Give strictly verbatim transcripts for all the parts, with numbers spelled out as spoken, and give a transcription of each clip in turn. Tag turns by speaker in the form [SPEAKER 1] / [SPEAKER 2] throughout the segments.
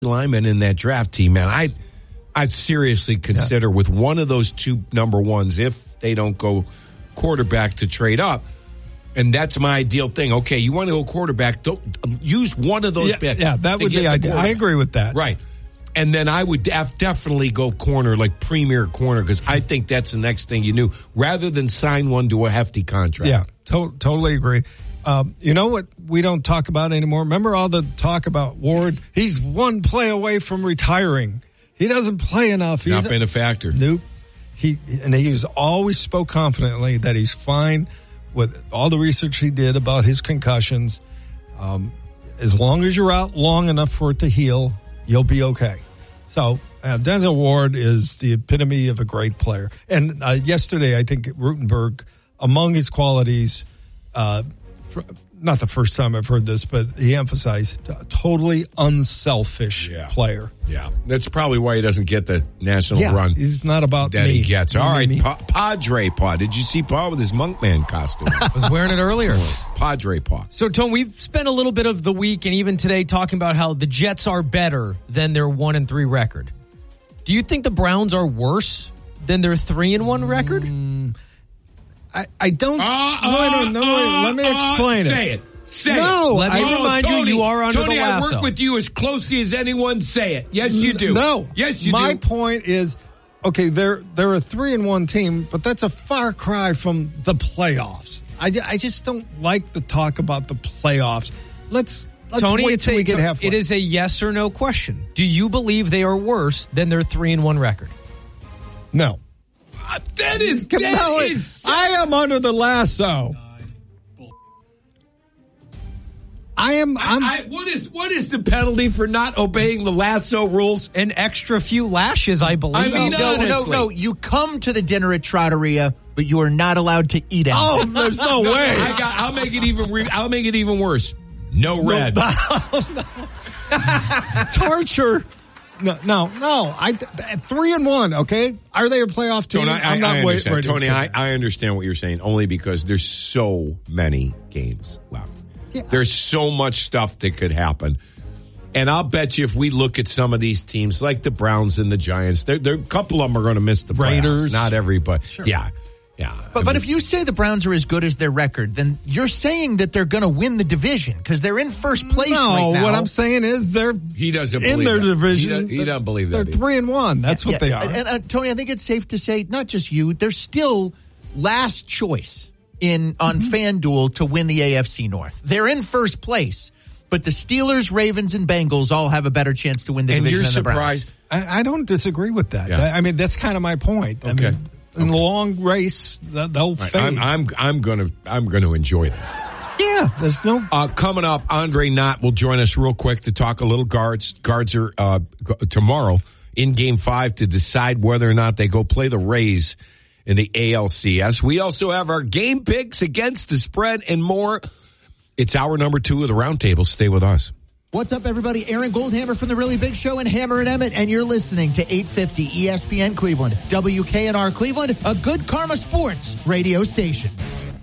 [SPEAKER 1] linemen in that draft team, man, I, I'd seriously consider yeah. with one of those two number ones, if they don't go quarterback, to trade up. And that's my ideal thing. Okay, you want to go quarterback, don't, use one of those
[SPEAKER 2] yeah,
[SPEAKER 1] picks.
[SPEAKER 2] Yeah, that would be ideal. I agree with that.
[SPEAKER 1] Right. And then I would def- definitely go corner, like premier corner, because I think that's the next thing you do, rather than sign one to a hefty contract.
[SPEAKER 2] Yeah, to- totally agree. Um, you know what we don't talk about anymore? Remember all the talk about Ward? He's one play away from retiring. He doesn't play enough. He's
[SPEAKER 1] Not been a factor.
[SPEAKER 2] Nope. He and he's always spoke confidently that he's fine with all the research he did about his concussions. Um, as long as you're out long enough for it to heal, you'll be okay. So uh, Denzel Ward is the epitome of a great player. And uh, yesterday, I think Rutenberg, among his qualities, uh, for, not the first time I've heard this, but he emphasized a totally unselfish
[SPEAKER 1] yeah.
[SPEAKER 2] player.
[SPEAKER 1] Yeah, that's probably why he doesn't get the national
[SPEAKER 2] yeah,
[SPEAKER 1] run.
[SPEAKER 2] He's not about
[SPEAKER 1] that
[SPEAKER 2] me.
[SPEAKER 1] he gets. All
[SPEAKER 2] me,
[SPEAKER 1] right,
[SPEAKER 2] me.
[SPEAKER 1] pa- Padre Paw. Did you see Paw with his Monkman costume?
[SPEAKER 3] I was wearing it earlier.
[SPEAKER 1] Padre Paw.
[SPEAKER 3] So, Tone, we've spent a little bit of the week and even today talking about how the Jets are better than their one and three record. Do you think the Browns are worse than their three and one record?
[SPEAKER 2] Mm, I, I don't.
[SPEAKER 1] Uh,
[SPEAKER 2] no, no, no,
[SPEAKER 1] uh,
[SPEAKER 2] let me explain
[SPEAKER 1] uh,
[SPEAKER 2] it.
[SPEAKER 1] Say it. Say
[SPEAKER 2] no,
[SPEAKER 1] it.
[SPEAKER 3] Let me
[SPEAKER 1] I,
[SPEAKER 3] remind
[SPEAKER 1] Tony,
[SPEAKER 3] you, you are under
[SPEAKER 1] Tony,
[SPEAKER 3] the lasso.
[SPEAKER 1] I work with you as closely as anyone. Say it. Yes, you do.
[SPEAKER 2] No.
[SPEAKER 1] Yes, you
[SPEAKER 2] My
[SPEAKER 1] do.
[SPEAKER 2] My point is, okay, they're they're a three and one team, but that's a far cry from the playoffs. I, I just don't like the talk about the playoffs. Let's. Let's
[SPEAKER 3] Tony,
[SPEAKER 2] wait
[SPEAKER 3] it's
[SPEAKER 2] till
[SPEAKER 3] a,
[SPEAKER 2] we get halfway.
[SPEAKER 3] it is a yes or no question. Do you believe they are worse than their three and one record?
[SPEAKER 2] No.
[SPEAKER 1] Uh, that is. That
[SPEAKER 2] no,
[SPEAKER 1] is.
[SPEAKER 2] I am under the lasso. I am. I'm,
[SPEAKER 1] I, I, what is what is the penalty for not obeying the lasso rules?
[SPEAKER 3] An extra few lashes, I believe.
[SPEAKER 1] I mean,
[SPEAKER 4] no, no,
[SPEAKER 1] honestly.
[SPEAKER 4] no. You come to the dinner at Trattoria, but you are not allowed to eat it.
[SPEAKER 2] oh, there's no,
[SPEAKER 1] No,
[SPEAKER 2] way.
[SPEAKER 1] I got, I'll make it even. Re- I'll make it even worse. No red.
[SPEAKER 2] No, no. Torture. No, no, no. I three and one. Okay, are they a playoff team?
[SPEAKER 1] Tony, I,
[SPEAKER 2] I'm not
[SPEAKER 1] I
[SPEAKER 2] wait,
[SPEAKER 1] understand.
[SPEAKER 2] ready
[SPEAKER 1] Tony,
[SPEAKER 2] to say
[SPEAKER 1] I,
[SPEAKER 2] that.
[SPEAKER 1] I understand what you're saying, only because there's so many games left.
[SPEAKER 2] Yeah.
[SPEAKER 1] There's so much stuff that could happen. And I'll bet you if we look at some of these teams, like the Browns and the Giants, there, there, a couple of them are going to miss the playoffs.
[SPEAKER 2] Raiders.
[SPEAKER 1] Not everybody. Sure. Yeah. Yeah.
[SPEAKER 4] But,
[SPEAKER 1] I
[SPEAKER 4] but
[SPEAKER 1] mean,
[SPEAKER 4] if you say the Browns are as good as their record, then you're saying that they're going to win the division because they're in first place
[SPEAKER 2] no,
[SPEAKER 4] right now.
[SPEAKER 2] what I'm saying is they're
[SPEAKER 1] he doesn't
[SPEAKER 2] in
[SPEAKER 1] believe
[SPEAKER 2] their
[SPEAKER 1] that.
[SPEAKER 2] division.
[SPEAKER 1] He, does, he doesn't believe that.
[SPEAKER 2] They're
[SPEAKER 1] either.
[SPEAKER 2] three and one. That's what
[SPEAKER 4] Yeah,
[SPEAKER 2] they are.
[SPEAKER 4] And, and uh, Tony, I think it's safe to say, not just you, they're still last choice in on
[SPEAKER 2] Mm-hmm.
[SPEAKER 4] FanDuel to win the A F C North. They're in first place, but the Steelers, Ravens, and Bengals all have a better chance to win the
[SPEAKER 1] And
[SPEAKER 4] division
[SPEAKER 1] you're
[SPEAKER 4] than the
[SPEAKER 1] surprised.
[SPEAKER 4] Browns.
[SPEAKER 2] I, I don't disagree with that.
[SPEAKER 1] Yeah.
[SPEAKER 2] I, I mean, that's kind of my point. I
[SPEAKER 1] Okay.
[SPEAKER 2] mean, in the long race, th- they'll
[SPEAKER 1] Right.
[SPEAKER 2] fade.
[SPEAKER 1] I'm, I'm, I'm gonna, I'm gonna enjoy that.
[SPEAKER 2] yeah, there's no.
[SPEAKER 1] Uh, coming up, Andre Knott will join us real quick to talk a little guards. Guards are uh, g- tomorrow in Game Five to decide whether or not they go play the Rays in the A L C S. We also have our game picks against the spread and more. It's hour number two of the roundtable. Stay with us.
[SPEAKER 4] What's up, everybody? Aaron Goldhammer from The Really Big Show and Hammer and Emmett, and you're listening to eight fifty E S P N Cleveland, W K N R Cleveland, a Good Karma Sports radio station.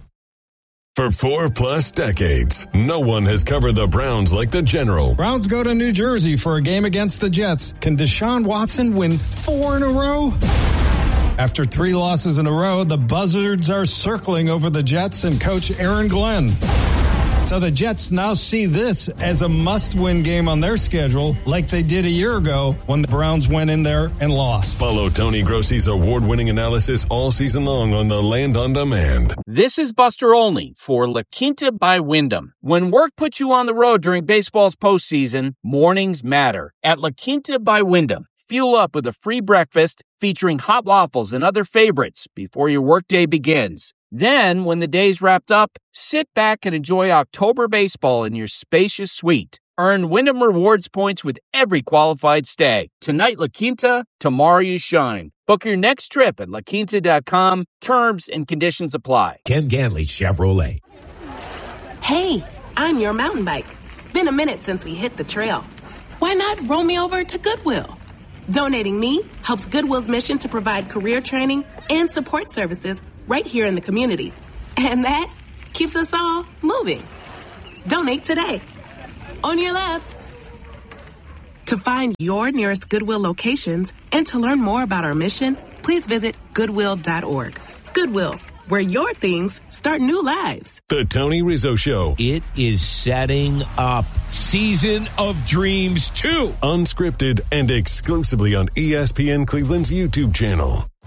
[SPEAKER 5] For four plus decades, no one has covered the Browns like the General.
[SPEAKER 2] Browns go to New Jersey for a game against the Jets. Can Deshaun Watson win four in a row? After three losses in a row, the Buzzards are circling over the Jets and coach Aaron Glenn. So the Jets now see this as a must-win game on their schedule, like they did a year ago when the Browns went in there and lost.
[SPEAKER 5] Follow Tony Grossi's award-winning analysis all season long on the Land on Demand.
[SPEAKER 6] This is Buster Olney for La Quinta by Wyndham. When work puts you on the road during baseball's postseason, mornings matter. At La Quinta by Wyndham, fuel up with a free breakfast featuring hot waffles and other favorites before your workday begins. Then, when the day's wrapped up, sit back and enjoy October baseball in your spacious suite. Earn Wyndham Rewards points with every qualified stay. Tonight, La Quinta, tomorrow you shine. Book your next trip at la quinta dot com. Terms and conditions apply.
[SPEAKER 1] Ken Ganley Chevrolet.
[SPEAKER 7] Hey, I'm your mountain bike. Been a minute since we hit the trail. Why not roll me over to Goodwill? Donating me helps Goodwill's mission to provide career training and support services right here in the community. And that keeps us all moving. Donate today. On your left. To find your nearest Goodwill locations and to learn more about our mission, please visit goodwill dot org. Goodwill, where your things start new lives.
[SPEAKER 5] The Tony Rizzo Show.
[SPEAKER 1] It is setting up Season of Dreams two.
[SPEAKER 5] Unscripted and exclusively on E S P N Cleveland's YouTube channel.